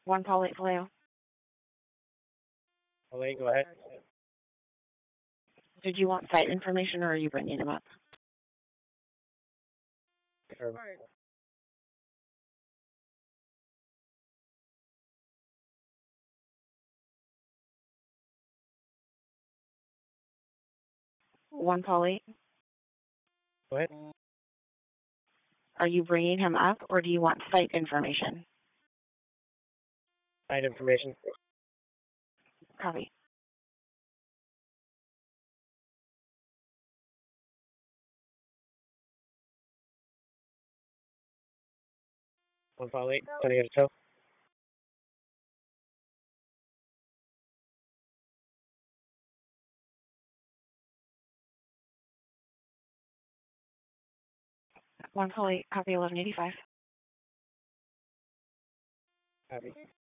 One Paul 8 Vallejo. Elaine, go ahead. Did you want site information or are you bringing him up? One Paul 8. Go ahead. Are you bringing him up or do you want site information? Site information. Copy. One Paul 8, San Diego Tow. One Paul 8, copy 1185. Copy.